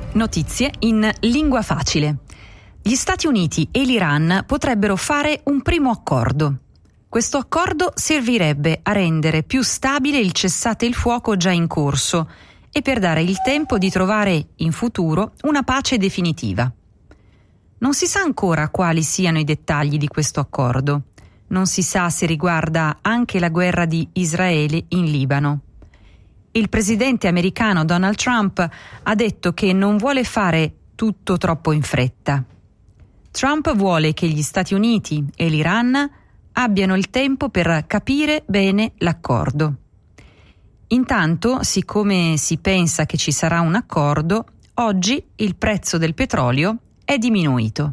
Notizie in lingua facile. Gli Stati Uniti e l'Iran potrebbero fare un primo accordo. Questo accordo servirebbe a rendere più stabile il cessate il fuoco già in corso e per dare il tempo di trovare in futuro una pace definitiva. Non si sa ancora quali siano i dettagli di questo accordo. Non si sa se riguarda anche la guerra di Israele in Libano. Il presidente americano Donald Trump ha detto che non vuole fare tutto troppo in fretta. Trump vuole che gli Stati Uniti e l'Iran abbiano il tempo per capire bene l'accordo. Intanto, siccome si pensa che ci sarà un accordo, oggi il prezzo del petrolio è diminuito.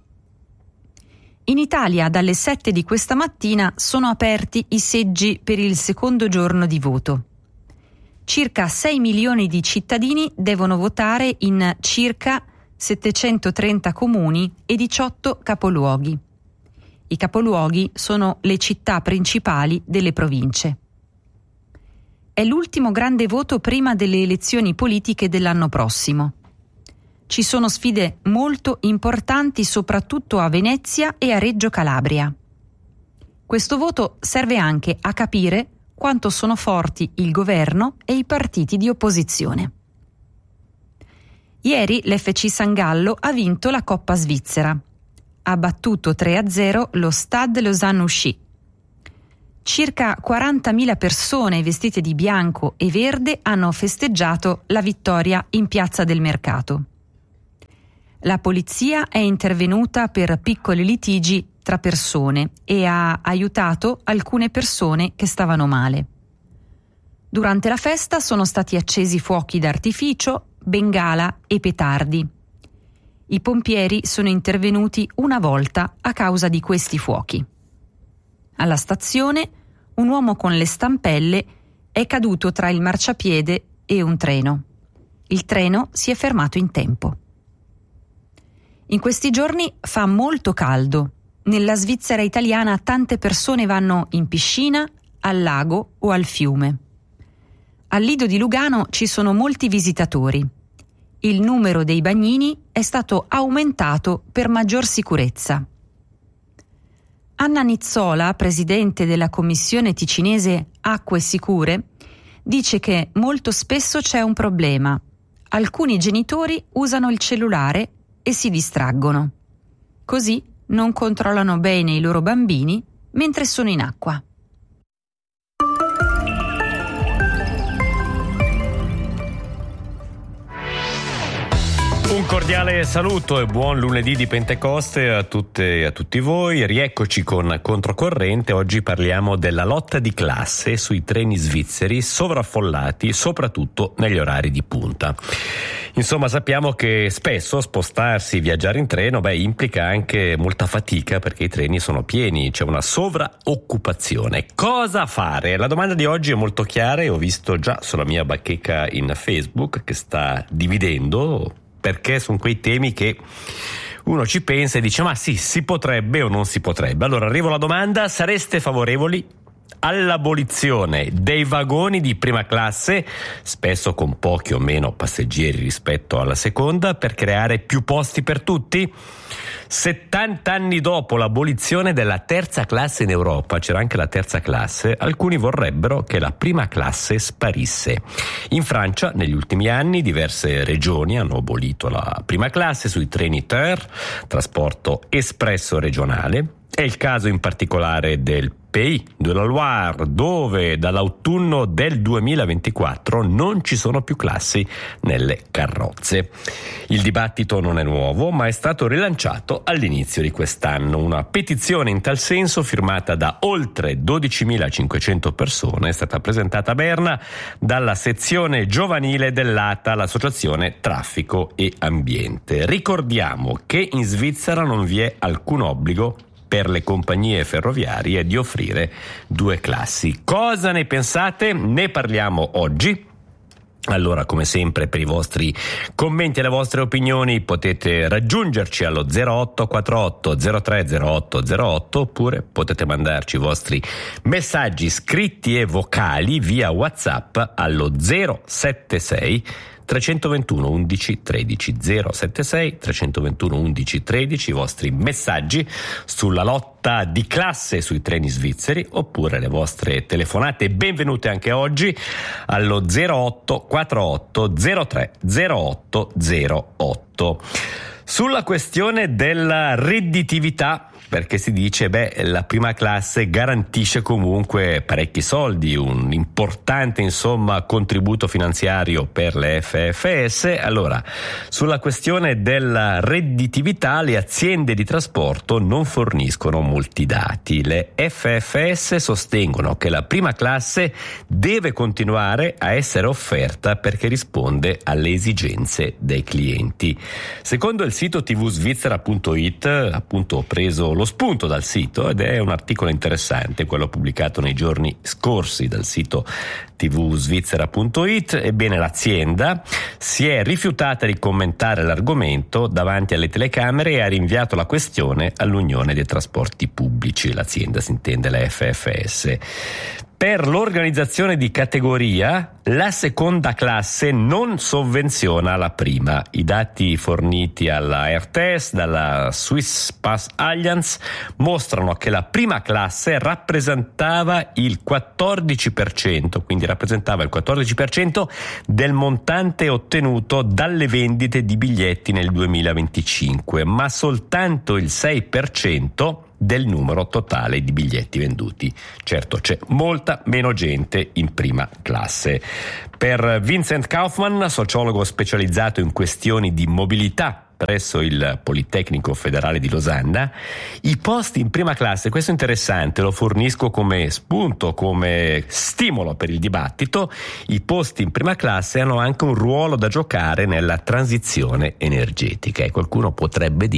In Italia dalle 7 di questa mattina sono aperti i seggi per il secondo giorno di voto. Circa 6 milioni di cittadini devono votare in circa 730 comuni e 18 capoluoghi. I capoluoghi sono le città principali delle province. È l'ultimo grande voto prima delle elezioni politiche dell'anno prossimo. Ci sono sfide molto importanti soprattutto a Venezia e a Reggio Calabria. Questo voto serve anche a capire quanto sono forti il governo e i partiti di opposizione. Ieri l'FC San Gallo ha vinto la Coppa Svizzera. Ha battuto 3-0 lo Stade Lausanne-Ouchy. Circa 40.000 persone vestite di bianco e verde hanno festeggiato la vittoria in Piazza del Mercato. La polizia è intervenuta per piccoli litigi tra persone e ha aiutato alcune persone che stavano male. Durante la festa sono stati accesi fuochi d'artificio, bengala e petardi. I pompieri sono intervenuti una volta a causa di questi fuochi. Alla stazione, un uomo con le stampelle è caduto tra il marciapiede e un treno. Il treno si è fermato in tempo. In questi giorni fa molto caldo. Nella Svizzera italiana tante persone vanno in piscina, al lago o al fiume. Al Lido di Lugano ci sono molti visitatori. Il numero dei bagnini è stato aumentato per maggior sicurezza. Anna Nizzola, presidente della Commissione Ticinese Acque Sicure, dice che molto spesso c'è un problema. Alcuni genitori usano il cellulare e si distraggono. Così non controllano bene i loro bambini mentre sono in acqua. Un cordiale saluto e buon lunedì di Pentecoste a tutte e a tutti voi. Rieccoci con Controcorrente. Oggi parliamo della lotta di classe sui treni svizzeri sovraffollati, soprattutto negli orari di punta. Insomma, sappiamo che spesso spostarsi, viaggiare in treno, implica anche molta fatica perché i treni sono pieni, c'è una sovraoccupazione. Cosa fare? La domanda di oggi è molto chiara e ho visto già sulla mia bacheca in Facebook che sta dividendo, perché sono quei temi che uno ci pensa e dice ma sì, si potrebbe o non si potrebbe. Allora arrivo alla domanda: sareste favorevoli all'abolizione dei vagoni di prima classe, spesso con pochi o meno passeggeri rispetto alla seconda, per creare più posti per tutti? 70 anni dopo l'abolizione della terza classe in Europa, c'era anche la terza classe, alcuni vorrebbero che la prima classe sparisse. In Francia, negli ultimi anni, diverse regioni hanno abolito la prima classe sui treni TER, trasporto espresso regionale. È il caso in particolare del Pays de la Loire, dove dall'autunno del 2024 non ci sono più classi nelle carrozze. Il dibattito non è nuovo, ma è stato rilanciato all'inizio di quest'anno. Una petizione in tal senso, firmata da oltre 12.500 persone, è stata presentata a Berna dalla sezione giovanile dell'ATA, l'associazione Traffico e Ambiente. Ricordiamo che in Svizzera non vi è alcun obbligo per le compagnie ferroviarie di offrire due classi. Cosa ne pensate? Ne parliamo oggi Allora, come sempre, per i vostri commenti e le vostre opinioni potete raggiungerci allo 0848 030808 oppure potete mandarci i vostri messaggi scritti e vocali via WhatsApp allo 076 321 11 13 076 321 11 13, i vostri messaggi sulla lotta di classe sui treni svizzeri oppure le vostre telefonate benvenute anche oggi allo 0848 03 08 08. Sulla questione della redditività, perché si dice la prima classe garantisce comunque parecchi soldi, un importante contributo finanziario per le FFS. Allora, sulla questione della redditività le aziende di trasporto non forniscono molti dati. Le FFS sostengono che la prima classe deve continuare a essere offerta perché risponde alle esigenze dei clienti. Secondo il sito tvsvizzera.it, appunto ho preso lo spunto dal sito ed è un articolo interessante, quello pubblicato nei giorni scorsi dal sito tvsvizzera.it. Ebbene, l'azienda si è rifiutata di commentare l'argomento davanti alle telecamere e ha rinviato la questione all'Unione dei Trasporti Pubblici. L'azienda si intende la FFS. Per l'organizzazione di categoria, la seconda classe non sovvenziona la prima. I dati forniti alla RTS dalla Swiss Pass Alliance mostrano che la prima classe rappresentava il 14%, quindi rappresentava il 14% del montante ottenuto dalle vendite di biglietti nel 2025, ma soltanto il 6% del numero totale di biglietti venduti. Certo, c'è molta meno gente in prima classe. Per Vincent Kaufmann, sociologo specializzato in questioni di mobilità presso il Politecnico Federale di Losanna, i posti in prima classe, questo è interessante, lo fornisco come spunto, come stimolo per il dibattito, i posti in prima classe hanno anche un ruolo da giocare nella transizione energetica e qualcuno potrebbe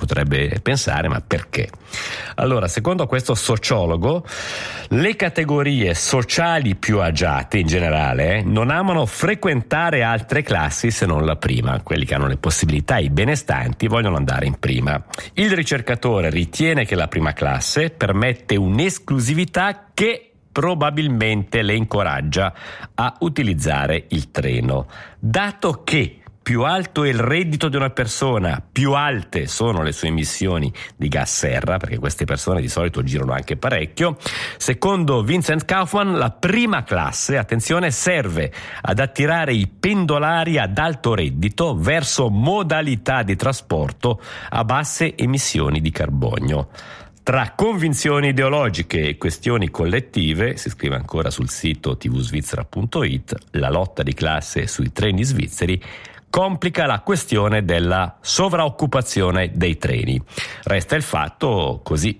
pensare, ma perché? Allora, secondo questo sociologo, le categorie sociali più agiate in generale non amano frequentare altre classi se non la prima. Quelli che hanno le possibilità, i benestanti, vogliono andare in prima. Il ricercatore ritiene che la prima classe permette un'esclusività che probabilmente le incoraggia a utilizzare il treno, dato che più alto è il reddito di una persona, più alte sono le sue emissioni di gas serra, perché queste persone di solito girano anche parecchio. Secondo Vincent Kaufmann, la prima classe, attenzione, serve ad attirare i pendolari ad alto reddito verso modalità di trasporto a basse emissioni di carbonio. Tra convinzioni ideologiche e questioni collettive, si scrive ancora sul sito tvsvizzera.it, la lotta di classe sui treni svizzeri complica la questione della sovraoccupazione dei treni. Resta il fatto, così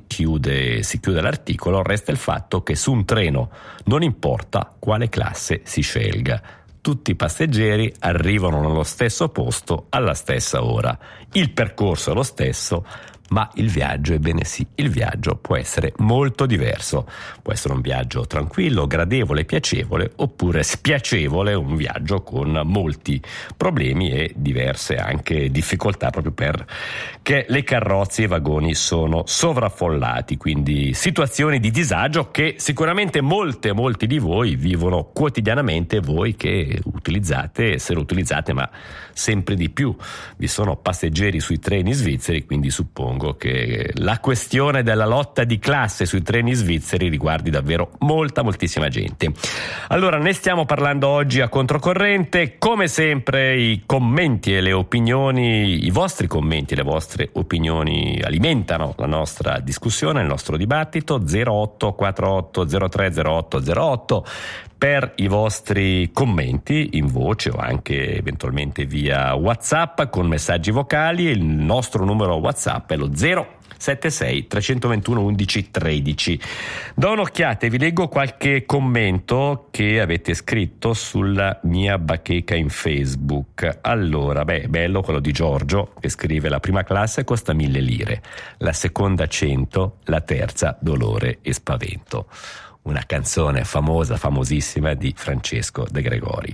si chiude l'articolo, resta il fatto che su un treno non importa quale classe si scelga. Tutti i passeggeri arrivano nello stesso posto alla stessa ora. Il percorso è lo stesso, ma il viaggio, ebbene sì, il viaggio può essere molto diverso. Può essere un viaggio tranquillo, gradevole, piacevole, oppure spiacevole, un viaggio con molti problemi e diverse anche difficoltà, proprio perché le carrozze e i vagoni sono sovraffollati, quindi situazioni di disagio che sicuramente molti di voi vivono quotidianamente, voi che se lo utilizzate, ma sempre di più. Vi sono passeggeri sui treni svizzeri, quindi suppongo che la questione della lotta di classe sui treni svizzeri riguardi davvero moltissima gente. Allora, ne stiamo parlando oggi a Controcorrente. Come sempre i commenti e le opinioni, i vostri commenti e le vostre opinioni alimentano la nostra discussione, il nostro dibattito. 0848 03 08 08 per i vostri commenti in voce o anche eventualmente via WhatsApp con messaggi vocali. Il nostro numero WhatsApp è lo 076 321 11 13. Do un'occhiata e vi leggo qualche commento che avete scritto sulla mia bacheca in Facebook. Allora, bello quello di Giorgio che scrive: la prima classe costa 1.000 lire, la seconda 100, la terza dolore e spavento. una canzone famosissima di Francesco De Gregori.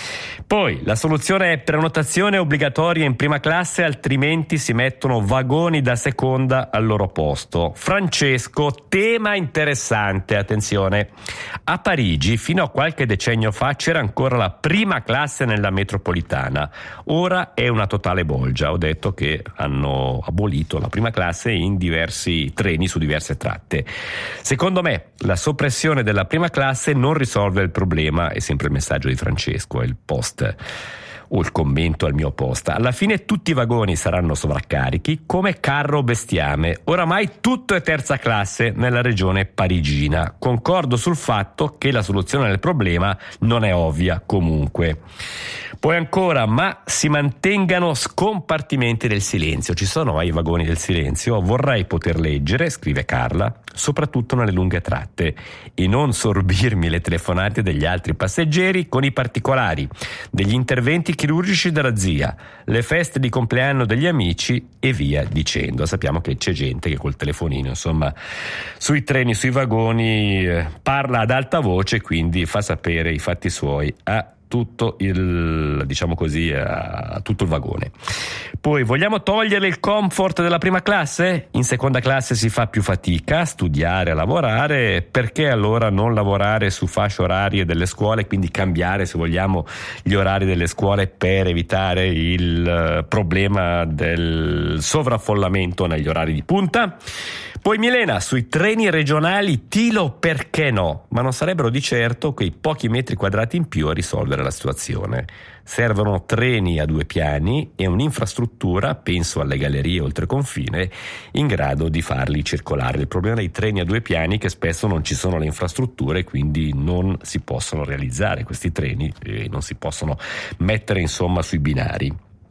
Poi la soluzione è prenotazione obbligatoria in prima classe, altrimenti si mettono vagoni da seconda al loro posto. Francesco, tema interessante, attenzione. A Parigi fino a qualche decennio fa c'era ancora la prima classe nella metropolitana, ora è una totale bolgia. Ho detto che hanno abolito la prima classe in diversi treni su diverse tratte. Secondo me la soppressione della prima classe non risolve il problema, è sempre il messaggio di Francesco, è il post o il commento al mio post. Alla fine tutti i vagoni saranno sovraccarichi come carro bestiame. Oramai tutto è terza classe nella regione parigina. Concordo sul fatto che la soluzione del problema non è ovvia comunque. Poi ancora, ma si mantengano scompartimenti del silenzio. Ci sono mai i vagoni del silenzio? Vorrei poter leggere, scrive Carla, soprattutto nelle lunghe tratte, e non sorbirmi le telefonate degli altri passeggeri con i particolari, degli interventi chirurgici della zia, le feste di compleanno degli amici e via dicendo. Sappiamo che c'è gente che col telefonino, insomma, sui treni, sui vagoni parla ad alta voce, quindi fa sapere i fatti suoi a tutto il, diciamo così, a tutto il vagone. Poi vogliamo togliere il comfort della prima classe? In seconda classe si fa più fatica a studiare, a lavorare, perché allora non lavorare su fasce orarie delle scuole, quindi cambiare, se vogliamo, gli orari delle scuole per evitare il problema del sovraffollamento negli orari di punta? Poi Milena, sui treni regionali Tilo perché no? Ma non sarebbero di certo quei pochi metri quadrati in più a risolvere la situazione. Servono treni a 2 piani e un'infrastruttura, penso alle gallerie oltreconfine, in grado di farli circolare. Il problema dei treni a 2 piani è che spesso non ci sono le infrastrutture, quindi non si possono realizzare questi treni e non si possono mettere insomma sui binari.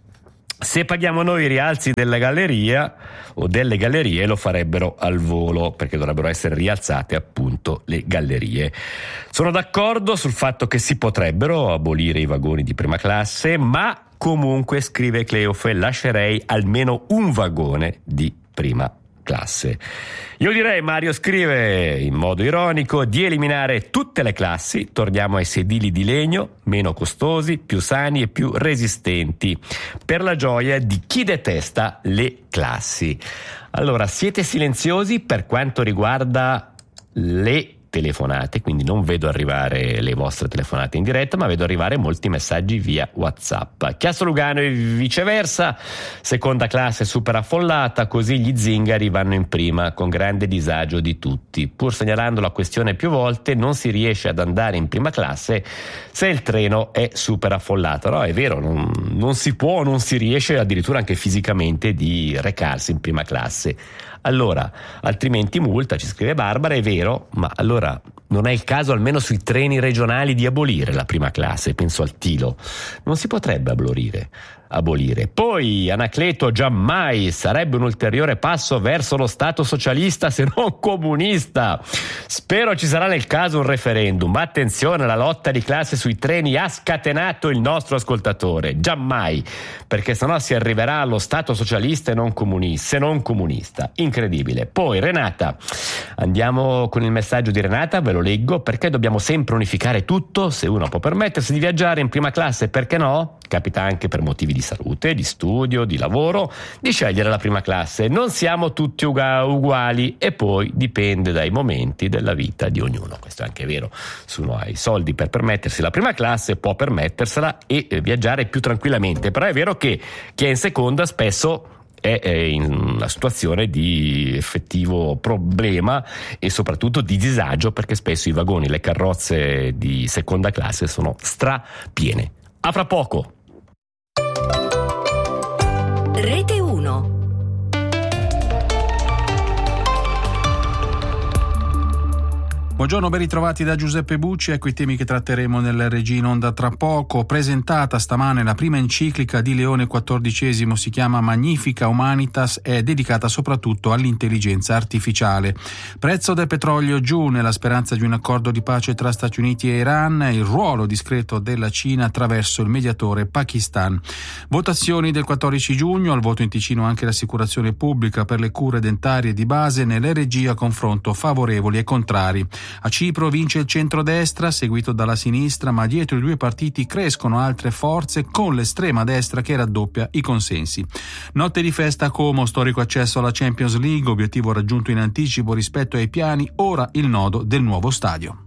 Se paghiamo noi i rialzi della galleria o delle gallerie lo farebbero al volo, perché dovrebbero essere rialzate appunto le gallerie. Sono d'accordo sul fatto che si potrebbero abolire i vagoni di prima classe, ma comunque, scrive Cleofe, lascerei almeno un vagone di prima classe. Io direi, Mario scrive in modo ironico, di eliminare tutte le classi, torniamo ai sedili di legno, meno costosi, più sani e più resistenti, per la gioia di chi detesta le classi. Allora, siete silenziosi per quanto riguarda le telefonate, quindi non vedo arrivare le vostre telefonate in diretta, ma vedo arrivare molti messaggi via WhatsApp. Chiasso Lugano e viceversa, seconda classe super affollata, così gli zingari vanno in prima con grande disagio di tutti. Pur segnalando la questione più volte, non si riesce ad andare in prima classe se il treno è super affollato. No, è vero, non si può, non si riesce addirittura anche fisicamente di recarsi in prima classe. Allora, altrimenti multa, ci scrive Barbara, è vero, ma allora non è il caso almeno sui treni regionali di abolire la prima classe, penso al Tilo. Non si potrebbe abolire. Poi Anacleto, giammai, sarebbe un ulteriore passo verso lo Stato socialista se non comunista. Spero ci sarà nel caso un referendum, ma attenzione, la lotta di classe sui treni ha scatenato il nostro ascoltatore, giammai, perché sennò si arriverà allo Stato socialista e non comunista. Incredibile. Poi Renata, andiamo con il messaggio di Renata, ve lo leggo, perché dobbiamo sempre unificare tutto? Se uno può permettersi di viaggiare in prima classe, perché no? Capita anche per motivi di salute, di studio, di lavoro, di scegliere la prima classe. Non siamo tutti uguali e poi dipende dai momenti della vita di ognuno. Questo è anche vero. Se uno ha i soldi per permettersi la prima classe può permettersela e viaggiare più tranquillamente, però è vero che chi è in seconda spesso è in una situazione di effettivo problema e soprattutto di disagio, perché spesso i vagoni, le carrozze di seconda classe sono strapiene. A fra poco. Rete 1. Buongiorno, ben ritrovati da Giuseppe Bucci. Ecco i temi che tratteremo nel Regia in Onda tra poco. Presentata stamane la prima enciclica di Leone XIV, si chiama Magnifica Humanitas, è dedicata soprattutto all'intelligenza artificiale. Prezzo del petrolio giù, nella speranza di un accordo di pace tra Stati Uniti e Iran, il ruolo discreto della Cina attraverso il mediatore Pakistan. Votazioni del 14 giugno, al voto in Ticino anche l'assicurazione pubblica per le cure dentarie di base, nelle regie a confronto favorevoli e contrari. A Cipro vince il centrodestra, seguito dalla sinistra, ma dietro i due partiti crescono altre forze con l'estrema destra che raddoppia i consensi. Notte di festa a Como, storico accesso alla Champions League, obiettivo raggiunto in anticipo rispetto ai piani, ora il nodo del nuovo stadio.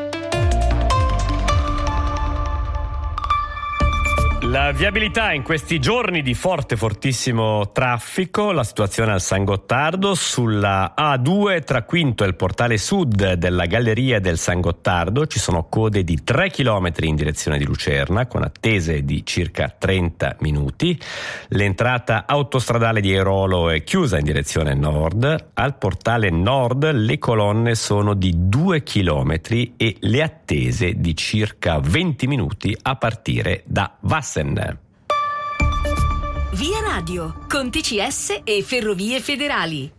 La viabilità in questi giorni di fortissimo traffico, la situazione al San Gottardo, sulla A2 tra Quinto e il portale sud della galleria del San Gottardo ci sono code di 3 km in direzione di Lucerna con attese di circa 30 minuti. L'entrata autostradale di Airolo è chiusa in direzione nord. Al portale nord le colonne sono di 2 km e le attese di circa 20 minuti a partire da Vassen. Via Radio, con TCS e Ferrovie Federali.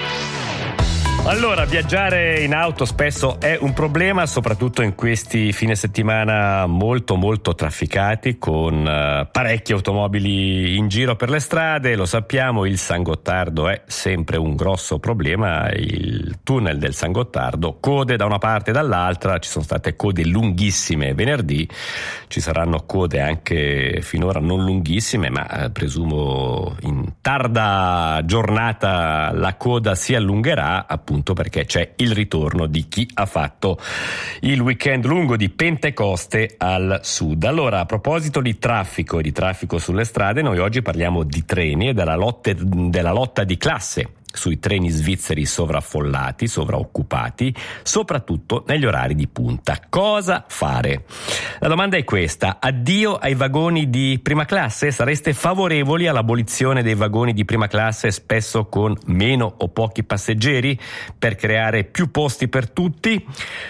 Allora, viaggiare in auto spesso è un problema, soprattutto in questi fine settimana molto trafficati, con parecchie automobili in giro per le strade. Lo sappiamo, il San Gottardo è sempre un grosso problema, il tunnel del San Gottardo, code da una parte e dall'altra, ci sono state code lunghissime venerdì, ci saranno code anche finora non lunghissime, ma presumo in tarda giornata la coda si allungherà, appunto perché c'è il ritorno di chi ha fatto il weekend lungo di Pentecoste al sud. Allora, a proposito di traffico e di traffico sulle strade, noi oggi parliamo di treni e della lotta di classe sui treni svizzeri sovraffollati, sovraoccupati, soprattutto negli orari di punta. Cosa fare? La domanda è questa: addio ai vagoni di prima classe? Sareste favorevoli all'abolizione dei vagoni di prima classe, spesso con meno o pochi passeggeri, per creare più posti per tutti?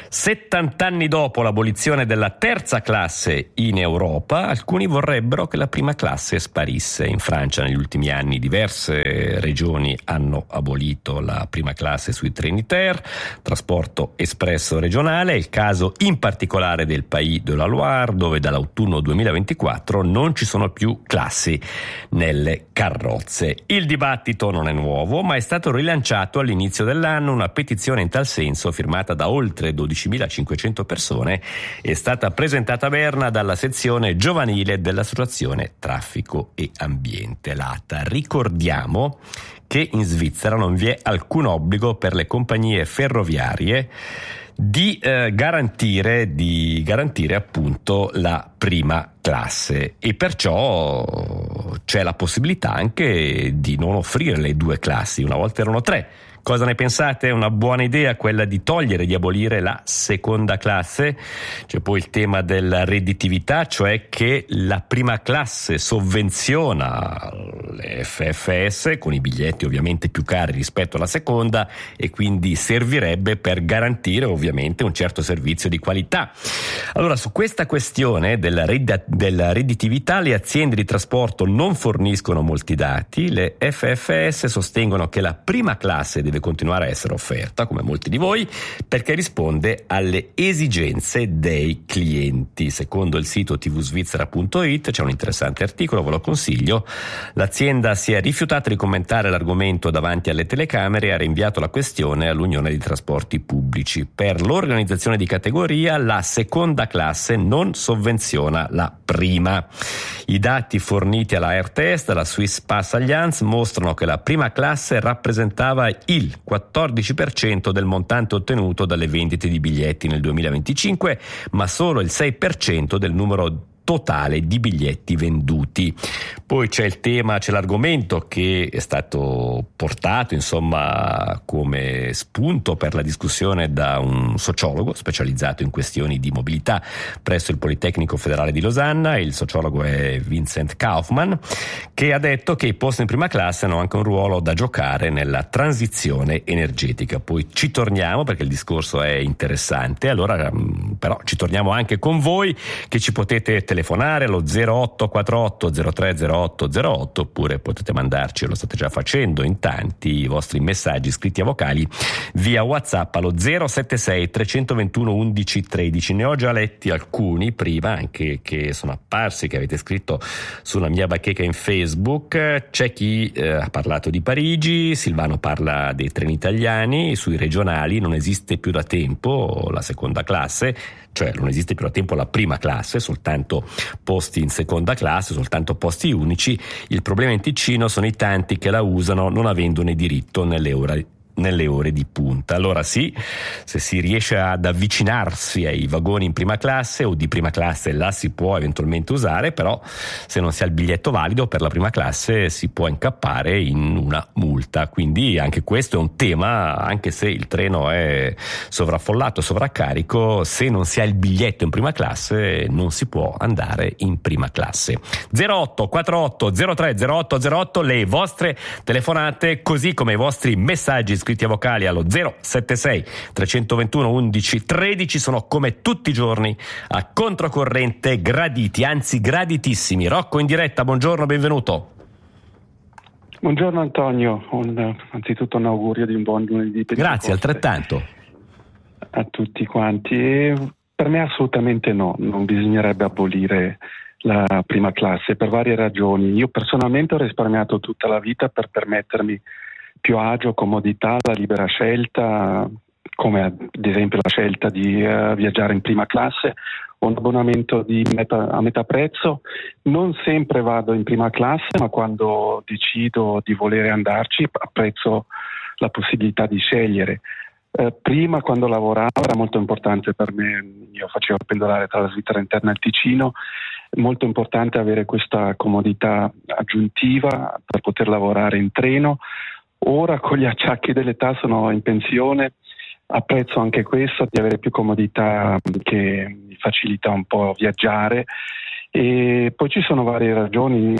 70 anni dopo l'abolizione della terza classe in Europa, alcuni vorrebbero che la prima classe sparisse. In Francia negli ultimi anni diverse regioni hanno abolito la prima classe sui treni TER, trasporto espresso regionale. È il caso in particolare del Pays de la Loire, dove dall'autunno 2024 non ci sono più classi nelle carrozze. Il dibattito non è nuovo, ma è stato rilanciato all'inizio dell'anno. Una petizione in tal senso, firmata da oltre 12.500 persone, è stata presentata a Berna dalla sezione giovanile dell'associazione Traffico e Ambiente, l'ATA. Ricordiamo che in Svizzera non vi è alcun obbligo per le compagnie ferroviarie di garantire appunto la prima classe, e perciò c'è la possibilità anche di non offrire le due classi. Una volta erano 3. Cosa ne pensate? È una buona idea quella di togliere, di abolire la seconda classe? C'è poi il tema della redditività, cioè che la prima classe sovvenziona le FFS con i biglietti ovviamente più cari rispetto alla seconda, e quindi servirebbe per garantire ovviamente un certo servizio di qualità. Allora, su questa questione della redditività le aziende di trasporto non forniscono molti dati. Le FFS sostengono che la prima classe deve continuare a essere offerta, come molti di voi, perché risponde alle esigenze dei clienti. Secondo il sito tvsvizzera.it c'è un interessante articolo, ve lo consiglio. L'azienda si è rifiutata di commentare l'argomento davanti alle telecamere e ha rinviato la questione all'Unione dei Trasporti Pubblici. Per l'organizzazione di categoria, la seconda classe non sovvenziona la prima. I dati forniti alla Airtest dalla Swiss Pass Alliance mostrano che la prima classe rappresentava il 14% del montante ottenuto dalle vendite di biglietti nel 2025, ma solo il 6% del numero totale di biglietti venduti. Poi c'è l'argomento che è stato portato insomma come spunto per la discussione da un sociologo specializzato in questioni di mobilità presso il Politecnico Federale di Losanna. Il sociologo è Vincent Kaufmann, che ha detto che i posti in prima classe hanno anche un ruolo da giocare nella transizione energetica. Poi ci torniamo perché il discorso è interessante, allora però ci torniamo anche con voi che ci potete telefonare allo 0848 030808 oppure potete mandarci, lo state già facendo in tanti, i vostri messaggi scritti a vocali via WhatsApp allo 076 321 11 13. Ne ho già letti alcuni prima, anche che sono apparsi, che avete scritto sulla mia bacheca in Facebook. C'è chi ha parlato di Parigi, Silvano parla dei treni italiani, sui regionali non esiste più da tempo la seconda classe, cioè non esiste più da tempo la prima classe, soltanto posti in seconda classe, soltanto posti unici. Il problema in Ticino sono i tanti che la usano non avendone diritto nelle ore di punta. Allora sì, se si riesce ad avvicinarsi ai vagoni in prima classe o di prima classe la si può eventualmente usare, però se non si ha il biglietto valido per la prima classe si può incappare in una multa. Quindi anche questo è un tema, anche se il treno è sovraffollato, sovraccarico, se non si ha il biglietto in prima classe non si può andare in prima classe. 0848 03 0808 le vostre telefonate, così come i vostri messaggi scritti a vocali allo 076 321 11 13 sono come tutti i giorni a controcorrente graditi, anzi graditissimi. Rocco in diretta, buongiorno, benvenuto. Buongiorno Antonio, anzitutto un augurio di un buon lunedì. Grazie, altrettanto. A tutti quanti. E per me assolutamente no, non bisognerebbe abolire la prima classe per varie ragioni. Io personalmente ho risparmiato tutta la vita per permettermi più agio, comodità, la libera scelta, come ad esempio la scelta di viaggiare in prima classe, ho un abbonamento a metà prezzo, non sempre vado in prima classe, ma quando decido di volere andarci apprezzo la possibilità di scegliere. Prima, quando lavoravo, era molto importante per me, io facevo pendolare tra la Svizzera interna e il Ticino, molto importante avere questa comodità aggiuntiva per poter lavorare in treno. Ora con gli acciacchi dell'età sono in pensione, apprezzo anche questo, di avere più comodità che mi facilita un po' viaggiare. E poi ci sono varie ragioni,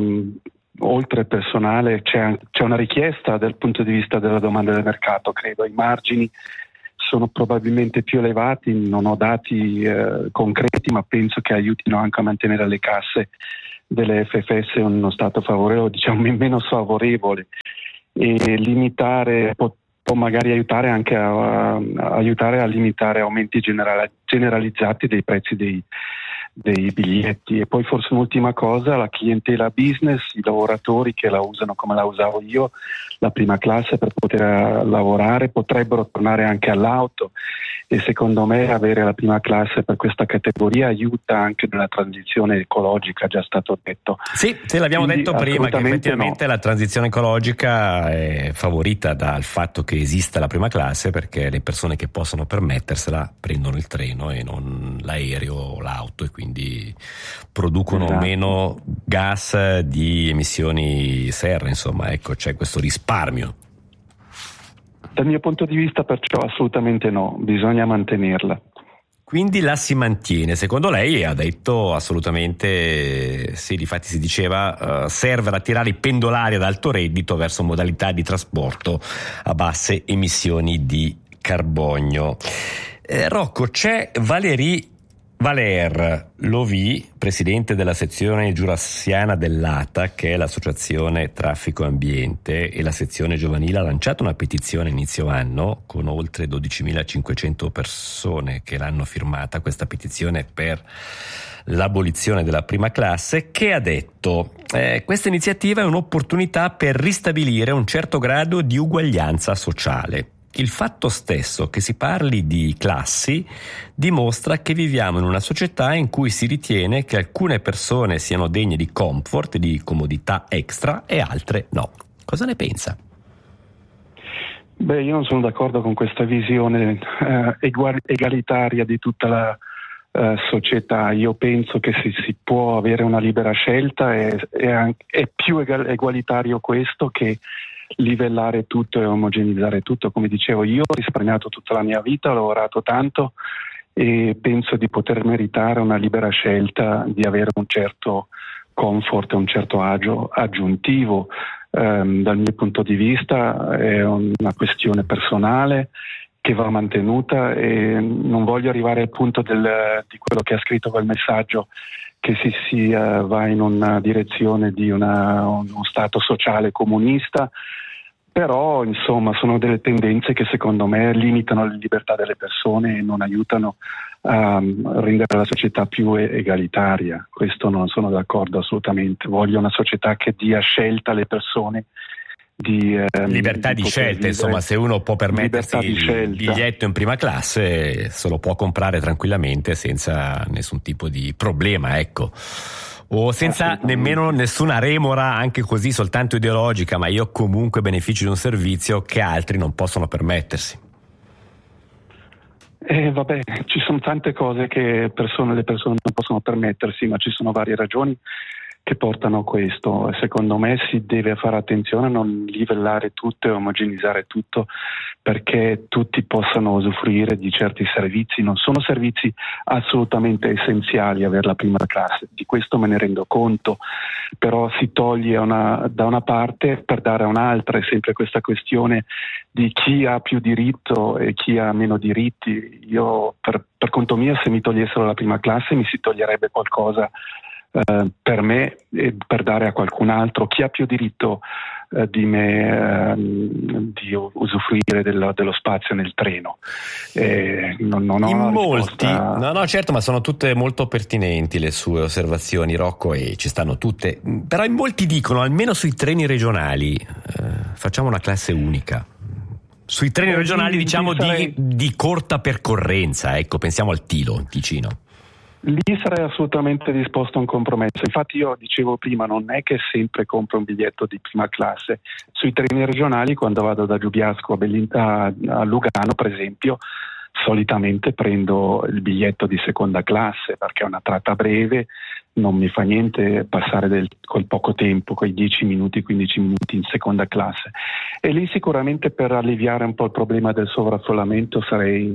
oltre personale c'è una richiesta dal punto di vista della domanda del mercato, credo. I margini sono probabilmente più elevati, non ho dati concreti, ma penso che aiutino anche a mantenere le casse delle FFS in uno stato favorevole, diciamo meno sfavorevole. E limitare può magari aiutare anche a limitare aumenti generalizzati dei prezzi dei biglietti. E poi forse un'ultima cosa, la clientela business, i lavoratori che la usano come la usavo io, la prima classe, per poter lavorare, potrebbero tornare anche all'auto, e secondo me avere la prima classe per questa categoria aiuta anche nella transizione ecologica, già stato detto. Sì, l'abbiamo detto prima che effettivamente la transizione ecologica è favorita dal fatto che esista la prima classe, perché le persone che possono permettersela prendono il treno e non l'aereo o l'auto, e quindi producono meno gas di emissioni serra, insomma, ecco, c'è questo risparmio. Dal mio punto di vista perciò assolutamente no, bisogna mantenerla. Quindi la si mantiene, secondo lei? Ha detto assolutamente sì, difatti si diceva serve ad attirare i pendolari ad alto reddito verso modalità di trasporto a basse emissioni di carbonio. Rocco, c'è Valer Lovi, presidente della sezione giurassiana dell'ATA, che è l'associazione Traffico Ambiente, e la sezione giovanile ha lanciato una petizione inizio anno con oltre 12.500 persone che l'hanno firmata, questa petizione per l'abolizione della prima classe, che ha detto questa iniziativa è un'opportunità per ristabilire un certo grado di uguaglianza sociale. Il fatto stesso che si parli di classi dimostra che viviamo in una società in cui si ritiene che alcune persone siano degne di comfort, di comodità extra, e altre no. Cosa ne pensa? Io non sono d'accordo con questa visione egalitaria di tutta la società. Io penso che si può avere una libera scelta, è più egualitario questo che livellare tutto e omogenizzare tutto. Come dicevo, io ho risparmiato tutta la mia vita, ho lavorato tanto e penso di poter meritare una libera scelta, di avere un certo comfort, un certo agio aggiuntivo. Dal mio punto di vista è una questione personale che va mantenuta, e non voglio arrivare al punto di quello che ha scritto quel messaggio, che si va in una direzione di uno stato sociale comunista, però insomma sono delle tendenze che secondo me limitano la libertà delle persone e non aiutano a rendere la società più egalitaria. Questo non sono d'accordo assolutamente. Voglio una società che dia scelta alle persone, libertà di scelta, vivere. Insomma, se uno può permettersi il biglietto in prima classe, se lo può comprare tranquillamente senza nessun tipo di problema, ecco. O senza nemmeno nessuna remora, anche così soltanto ideologica, ma io comunque beneficio di un servizio che altri non possono permettersi. Vabbè, ci sono tante cose che le persone non possono permettersi, ma ci sono varie ragioni che portano a questo. Secondo me si deve fare attenzione a non livellare tutto e omogenizzare tutto, perché tutti possano usufruire di certi servizi. Non sono servizi assolutamente essenziali avere la prima classe, di questo me ne rendo conto, però si toglie da una parte per dare a un'altra. È sempre questa questione di chi ha più diritto e chi ha meno diritti. Io per conto mio, se mi togliessero la prima classe mi si toglierebbe qualcosa per me e per dare a qualcun altro. Chi ha più diritto di me di usufruire dello spazio nel treno? Non ho in molti, no, certo, ma sono tutte molto pertinenti le sue osservazioni, Rocco, e ci stanno tutte. Però in molti dicono, almeno sui treni regionali, facciamo una classe unica. Sui treni regionali, diciamo, di corta percorrenza, ecco, pensiamo al Ticino. Lì sarei assolutamente disposto a un compromesso. Infatti io dicevo prima, non è che sempre compro un biglietto di prima classe. Sui treni regionali, quando vado da Giubiasco a Lugano, per esempio, solitamente prendo il biglietto di seconda classe, perché è una tratta breve, non mi fa niente passare col poco tempo, quei 10 minuti, 15 minuti in seconda classe. E lì sicuramente, per alleviare un po' il problema del sovraffollamento,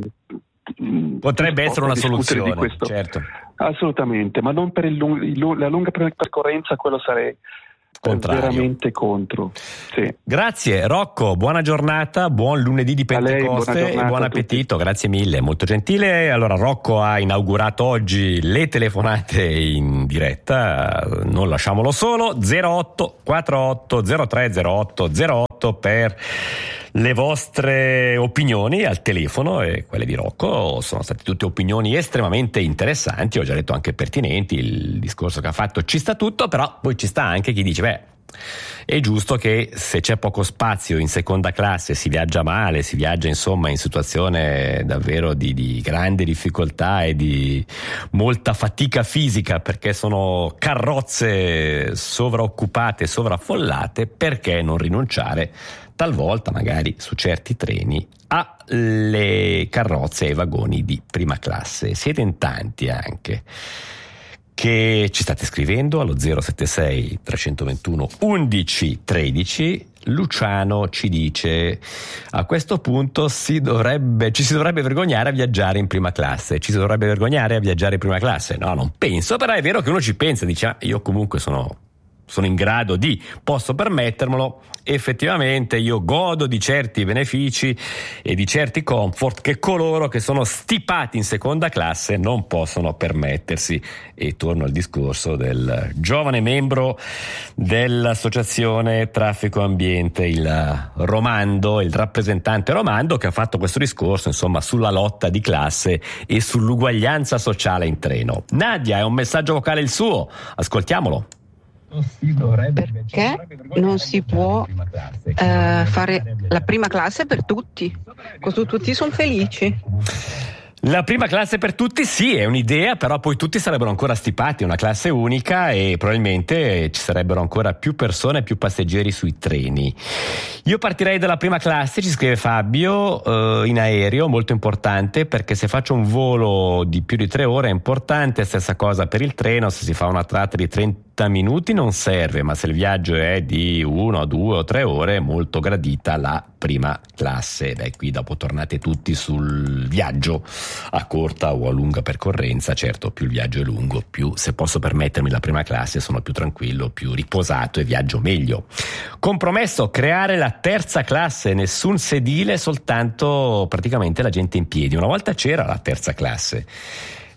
potrebbe essere una soluzione, certo. Assolutamente, ma non per la lunga percorrenza, quello sarei veramente contro. Sì. Grazie Rocco, buona giornata, buon lunedì di Pentecoste e buon appetito, grazie mille, molto gentile. Allora, Rocco ha inaugurato oggi le telefonate in diretta, non lasciamolo solo. 08 48 03 08 08 per le vostre opinioni al telefono, e quelle di Rocco sono state tutte opinioni estremamente interessanti, ho già detto anche pertinenti. Il discorso che ha fatto ci sta tutto, però poi ci sta anche chi dice è giusto che se c'è poco spazio in seconda classe si viaggia male, si viaggia insomma in situazione davvero di grande difficoltà e di molta fatica fisica, perché sono carrozze sovraoccupate, sovraffollate. Perché non rinunciare talvolta, magari su certi treni, alle carrozze e ai vagoni di prima classe? Siete in tanti anche che ci state scrivendo allo 076 321 11 13. Luciano ci dice: a questo punto ci si dovrebbe vergognare a viaggiare in prima classe. Ci si dovrebbe vergognare a viaggiare in prima classe? No, non penso, però è vero che uno ci pensa, dice io comunque sono in grado posso permettermelo. Effettivamente io godo di certi benefici e di certi comfort che coloro che sono stipati in seconda classe non possono permettersi. E torno al discorso del giovane membro dell'associazione Traffico Ambiente, il Romando, il rappresentante Romando, che ha fatto questo discorso insomma sulla lotta di classe e sull'uguaglianza sociale in treno. Nadia, è un messaggio vocale il suo, ascoltiamolo. Perché non si può fare la prima classe per tutti, così tutti sono felici. La prima classe per tutti sì, è un'idea, però poi tutti sarebbero ancora stipati, una classe unica, e probabilmente ci sarebbero ancora più persone, più passeggeri sui treni. Io partirei dalla prima classe, ci scrive Fabio, in aereo, molto importante, perché se faccio un volo di più di 3 ore è importante. Stessa cosa per il treno, se si fa una tratta di 30 minuti non serve, ma se il viaggio è di 1, 2 o 3 ore è molto gradita la prima classe. Dai, qui dopo tornate tutti sul viaggio a corta o a lunga percorrenza. Certo, più il viaggio è lungo, più, se posso permettermi la prima classe, sono più tranquillo, più riposato e viaggio meglio. Compromesso: creare la terza classe, nessun sedile, soltanto praticamente la gente in piedi. Una volta c'era la terza classe,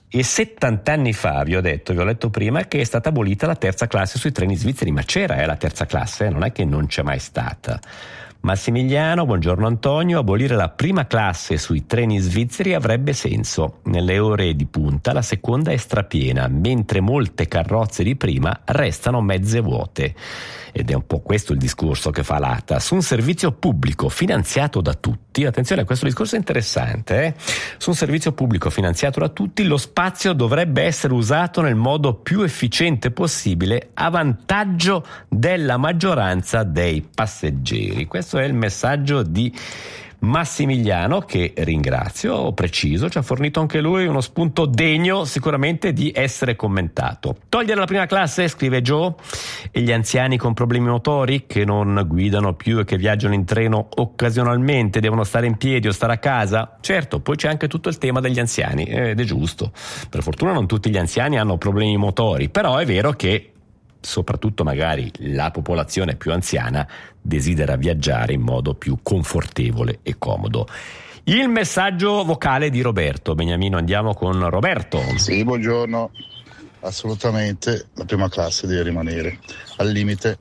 E 70 anni fa, vi ho letto prima, che è stata abolita la terza classe sui treni svizzeri, ma c'era la terza classe, non è che non c'è mai stata. Massimiliano, buongiorno Antonio, abolire la prima classe sui treni svizzeri avrebbe senso. Nelle ore di punta la seconda è strapiena, mentre molte carrozze di prima restano mezze vuote. Ed è un po' questo il discorso che fa l'ATA. Su un servizio pubblico finanziato da tutti, attenzione, questo discorso è interessante, su un servizio pubblico finanziato da tutti, lo spazio dovrebbe essere usato nel modo più efficiente possibile a vantaggio della maggioranza dei passeggeri. Questo è il messaggio di Massimiliano, che ringrazio, preciso, ci ha fornito anche lui uno spunto degno sicuramente di essere commentato. Togliere la prima classe, scrive Joe, e gli anziani con problemi motori che non guidano più e che viaggiano in treno occasionalmente devono stare in piedi o stare a casa? Certo, poi c'è anche tutto il tema degli anziani, ed è giusto. Per fortuna non tutti gli anziani hanno problemi motori, però è vero che soprattutto magari la popolazione più anziana desidera viaggiare in modo più confortevole e comodo. Il messaggio vocale di Roberto. Beniamino, andiamo con Roberto. Sì, buongiorno. Assolutamente la prima classe deve rimanere, al limite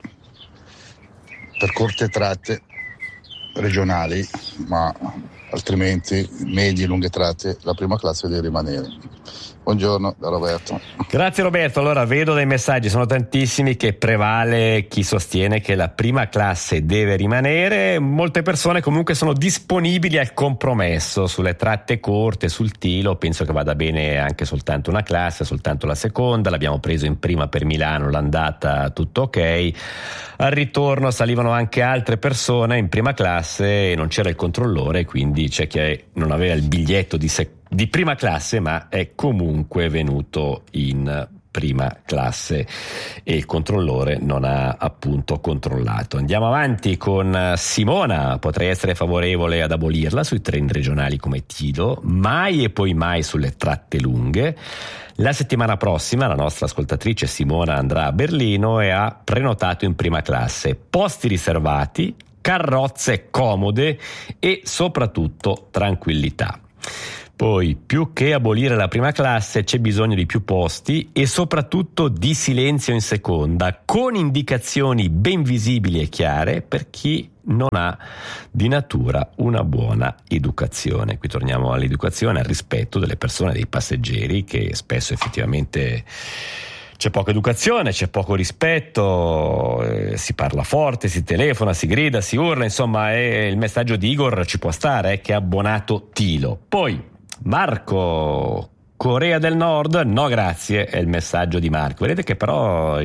per corte tratte regionali, ma altrimenti medie e lunghe tratte la prima classe deve rimanere. Buongiorno da Roberto. Grazie Roberto. Allora vedo dai messaggi, sono tantissimi, che prevale chi sostiene che la prima classe deve rimanere. Molte persone comunque sono disponibili al compromesso sulle tratte corte, sul Tilo. Penso che vada bene anche soltanto una classe, soltanto la seconda. L'abbiamo preso in prima per Milano, l'andata tutto ok. Al ritorno salivano anche altre persone in prima classe e non c'era il controllore, quindi c'è chi non aveva il biglietto di prima classe ma è comunque venuto in prima classe e il controllore non ha appunto controllato. Andiamo avanti con Simona. Potrei essere favorevole ad abolirla sui treni regionali come Tilo, mai e poi mai sulle tratte lunghe. La settimana prossima la nostra ascoltatrice Simona andrà a Berlino e ha prenotato in prima classe, posti riservati, carrozze comode e soprattutto tranquillità. Poi, più che abolire la prima classe, c'è bisogno di più posti e soprattutto di silenzio in seconda, con indicazioni ben visibili e chiare per chi non ha di natura una buona educazione. Qui torniamo all'educazione, al rispetto delle persone, dei passeggeri, che spesso effettivamente c'è poca educazione, c'è poco rispetto, si parla forte, si telefona, si grida, si urla, insomma il messaggio di Igor ci può stare, che ha abbonato Tilo. Poi Marco, Corea del Nord, no grazie, è il messaggio di Marco. Vedete che però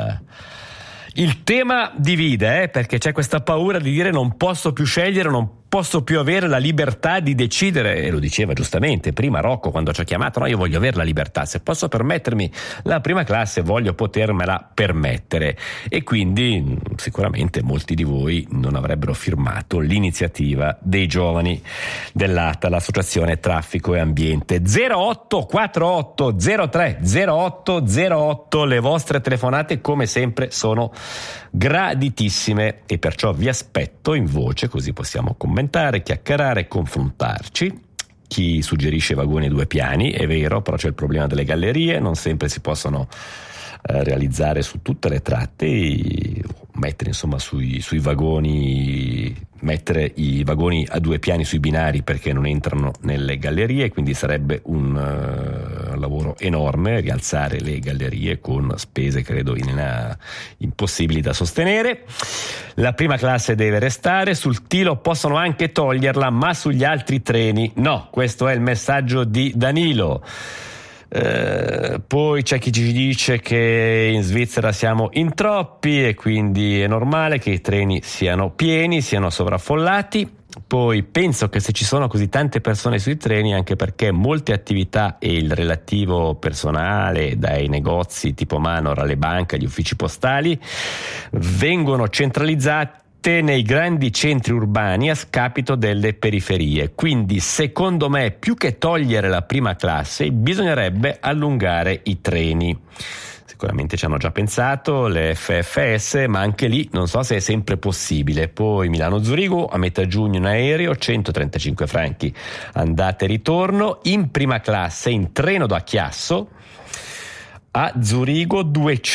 il tema divide, perché c'è questa paura di dire non posso più scegliere, non posso più avere la libertà di decidere, e lo diceva giustamente prima Rocco quando ci ha chiamato, no, io voglio avere la libertà, se posso permettermi la prima classe voglio potermela permettere, e quindi sicuramente molti di voi non avrebbero firmato l'iniziativa dei giovani dell'ATA, l'associazione Traffico e Ambiente. 0848 03 08 08, le vostre telefonate come sempre sono graditissime e perciò vi aspetto in voce, così possiamo commentare, chiacchierare, confrontarci. Chi suggerisce vagoni a 2 piani, è vero, però c'è il problema delle gallerie, non sempre si possono realizzare su tutte le tratte, mettere insomma sui vagoni, mettere i vagoni a 2 piani sui binari perché non entrano nelle gallerie, quindi sarebbe un lavoro enorme rialzare le gallerie con spese credo impossibili da sostenere. La prima classe deve restare, sul Tilo possono anche toglierla, ma sugli altri treni no. Questo è il messaggio di Danilo. Poi c'è chi ci dice che in Svizzera siamo in troppi e quindi è normale che i treni siano pieni, siano sovraffollati. Poi penso che se ci sono così tante persone sui treni anche perché molte attività e il relativo personale, dai negozi tipo Manor alle banche, agli uffici postali, vengono centralizzati nei grandi centri urbani a scapito delle periferie. Quindi secondo me più che togliere la prima classe bisognerebbe allungare i treni. Sicuramente ci hanno già pensato le FFS, ma anche lì non so se è sempre possibile. Poi Milano-Zurigo a metà giugno in aereo, 135 franchi andata e ritorno. In prima classe in treno da Chiasso a Zurigo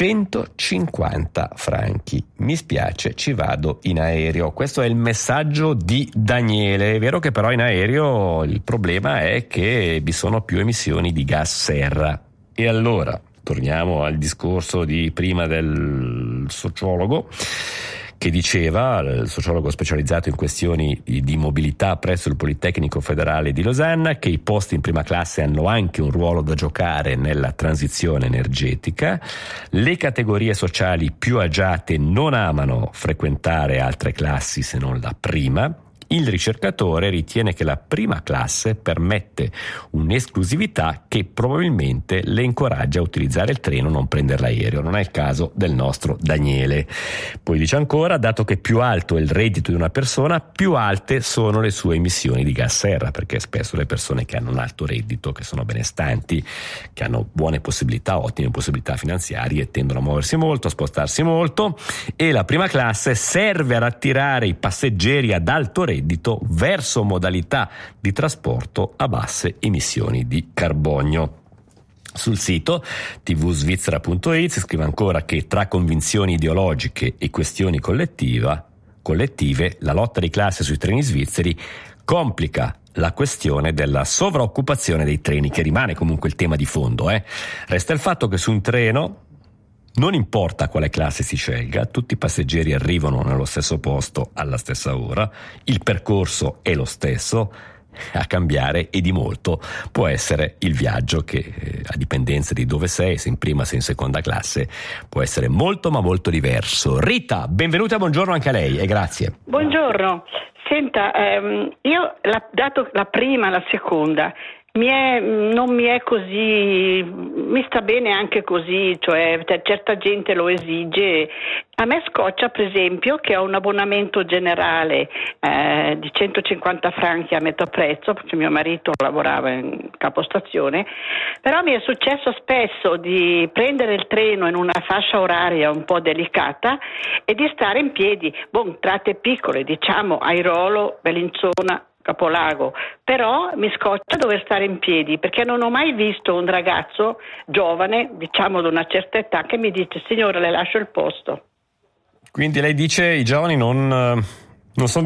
250 franchi. Mi spiace, ci vado in aereo. Questo è il messaggio di Daniele. È vero che però in aereo il problema è che vi sono più emissioni di gas serra. E allora torniamo al discorso di prima del sociologo che diceva, il sociologo specializzato in questioni di mobilità presso il Politecnico Federale di Losanna, che i posti in prima classe hanno anche un ruolo da giocare nella transizione energetica. Le categorie sociali più agiate non amano frequentare altre classi se non la prima. Il ricercatore ritiene che la prima classe permette un'esclusività che probabilmente le incoraggia a utilizzare il treno, non prendere l'aereo. Non è il caso del nostro Daniele. Poi dice ancora, dato che più alto è il reddito di una persona, più alte sono le sue emissioni di gas serra, perché spesso le persone che hanno un alto reddito, che sono benestanti, che hanno buone possibilità, ottime possibilità finanziarie, tendono a muoversi molto, a spostarsi molto, e la prima classe serve ad attirare i passeggeri ad alto reddito verso modalità di trasporto a basse emissioni di carbonio. Sul sito tvsvizzera.it si scrive ancora che tra convinzioni ideologiche e questioni collettive, la lotta di classe sui treni svizzeri complica la questione della sovraoccupazione dei treni, che rimane comunque il tema di fondo. Resta il fatto che su un treno, non importa quale classe si scelga, tutti i passeggeri arrivano nello stesso posto alla stessa ora, il percorso è lo stesso, a cambiare e di molto può essere il viaggio che, a dipendenza di dove sei, se in prima, se in seconda classe, può essere molto ma molto diverso. Rita, benvenuta, buongiorno anche a lei e grazie. Buongiorno, senta, io dato la prima e la seconda, non mi è così, mi sta bene anche così, cioè certa gente lo esige. A me scoccia per esempio che ho un abbonamento generale di 150 franchi a metà prezzo, perché mio marito lavorava in capostazione, però mi è successo spesso di prendere il treno in una fascia oraria un po' delicata e di stare in piedi, tratte piccole, diciamo Airolo, Bellinzona, Capolago, però mi scoccia dover stare in piedi, perché non ho mai visto un ragazzo giovane, diciamo di una certa età, che mi dice: signora, le lascio il posto. Quindi lei dice i giovani non sono